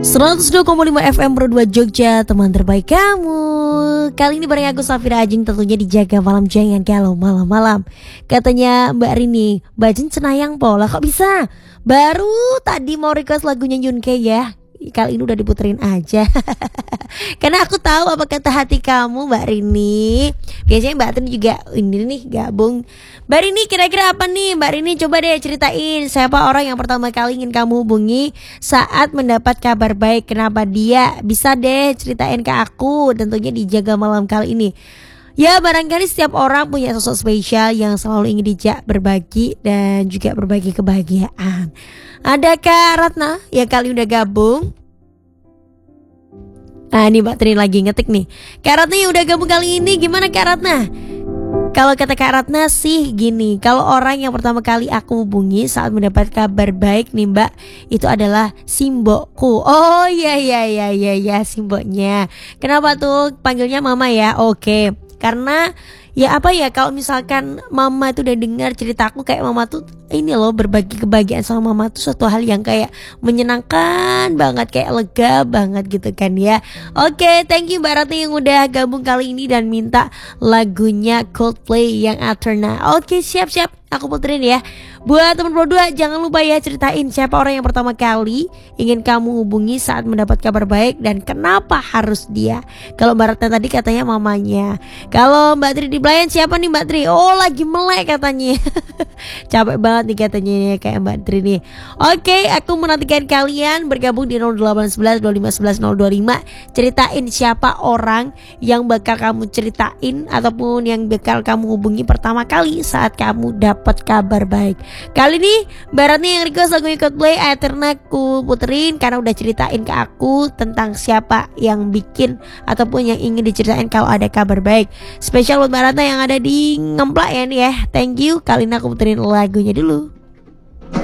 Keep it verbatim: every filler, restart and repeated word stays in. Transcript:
seratus dua koma lima F M Pro dua Jogja, teman terbaik kamu. Kali ini bareng aku Safira Ajeng, tentunya dijaga malam jangan galau malam-malam. Katanya Mbak Rini, Mbak Jen cenayang pola, kok bisa? Baru tadi mau request lagunya Yunke ya. Kali ini udah diputerin aja. Karena aku tahu apa kata hati kamu Mbak Rini. Biasanya Mbak Rini juga ini nih gabung. Mbak Rini kira-kira apa nih? Mbak Rini coba deh ceritain siapa orang yang pertama kali ingin kamu hubungi saat mendapat kabar baik. Kenapa dia? Bisa deh ceritain ke aku. Tentunya dijaga malam kali ini. Ya barangkali setiap orang punya sosok spesial yang selalu ingin dijak berbagi dan juga berbagi kebahagiaan. Ada Kak Ratna yang kali udah gabung. Nah ini Mbak Trin lagi ngetik nih. Kak Ratna yang udah gabung kali ini gimana Kak Ratna? Kalau kata Kak Ratna sih gini, kalau orang yang pertama kali aku hubungi saat mendapat kabar baik nih Mbak, itu adalah simbokku. Oh iya iya iya iya ya, simboknya. Kenapa tuh panggilnya mama ya? Oke. Karena ya apa ya, kalau misalkan mama tuh udah dengar ceritaku, kayak mama tuh ini loh, berbagi kebahagiaan sama mama tuh suatu hal yang kayak menyenangkan banget, kayak lega banget gitu kan ya. Oke, thank you Mbak Ratna yang udah gabung kali ini dan minta lagunya Coldplay yang Aterna. Oke, siap-siap aku puterin ya. Buat teman Pro dua, jangan lupa ya ceritain siapa orang yang pertama kali ingin kamu hubungi saat mendapat kabar baik dan kenapa harus dia. Kalau Mbak Ratna tadi katanya mamanya. Kalau Mbak Tri di Belayan siapa nih Mbak Tri? Oh lagi melek katanya. Capek banget nih katanya kayak Mbak Tri nih. Oke, aku menantikan kalian bergabung di nol delapan satu satu dua lima satu satu nol dua lima. Ceritain siapa orang yang bakal kamu ceritain ataupun yang bakal kamu hubungi pertama kali saat kamu dapat kabar baik. Kali ini Mbak Ratna yang request lagu Coldplay Aterna ku puterin karena udah ceritain ke aku tentang siapa yang bikin ataupun yang ingin diceritain kalau ada kabar baik. Spesial buat Mbak Ratna yang ada di Ngemplak ya nih ya. Thank you. Kali ini aku puterin lagunya dulu.